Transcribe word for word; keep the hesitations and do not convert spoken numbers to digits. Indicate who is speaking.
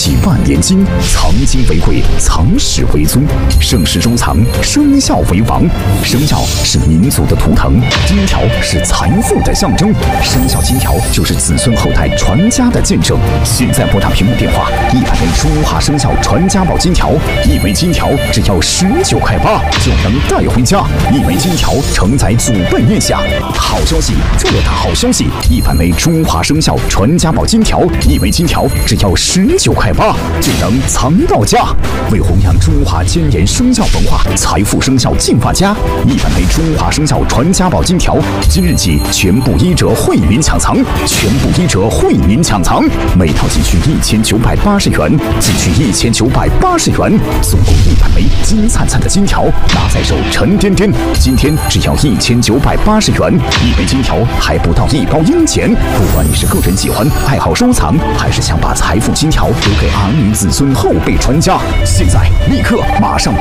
Speaker 1: 系万年金，藏金为贵，藏史为尊，盛世收藏，生肖为王。生肖是民族的图腾，金条是财富的象征，生肖金条就是子孙后代传家的见证。现在拨打屏幕电话，一百枚中华生肖传家宝金条，一枚金条只要十九块八就能带回家，一枚金条承载祖辈念想。好消息，特大好消息！一百枚中华生肖传家宝金条，一枚金条只要十九块八就能藏到家。为弘扬中华千年生肖文化，财富生肖进发家，一百枚中华生肖传家宝金条，今日起全部一折惠民抢藏，全部一折惠民抢藏，每套仅需一千九百八十元，仅需一千九百八十元，总共一百枚金灿灿的金条，拿在手沉甸甸。今天只要一千九百八十元，一枚金条还不到一包银钱。不管你是个人喜欢、爱好收藏，还是想把财富金条留给儿女子孙后辈传家，现在立刻马上